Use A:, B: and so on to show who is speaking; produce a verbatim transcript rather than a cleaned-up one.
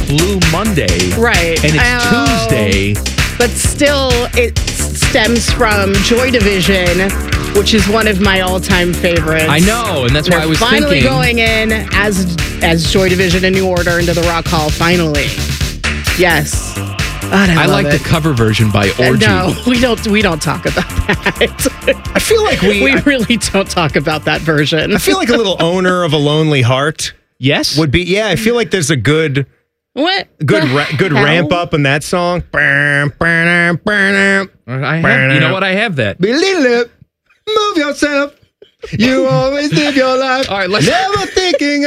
A: Blue Monday.
B: Right.
A: And it's
B: Oh.
A: Tuesday.
B: But still, it stems from Joy Division, which is one of my all-time favorites.
A: I know, and that's why
B: They're
A: I was
B: finally
A: thinking.
B: going in as as Joy Division in New Order into the Rock Hall. Finally, yes. God, I
A: I
B: love
A: like
B: it.
A: the cover version by
B: Uh,
A: Orgy.
B: No, we don't. We don't talk about that.
C: I feel like we.
B: we
C: I,
B: really don't talk about that version.
C: I feel like a little owner of a lonely heart
A: Yes?
C: would be. Yeah, I feel like there's a good,
B: What?
C: good,
B: the
C: ra- good
B: hell?
C: ramp up in that song.
A: I have, you know what? I have that.
C: Move yourself. You always live your life.
A: All right, let's-
C: Never thinking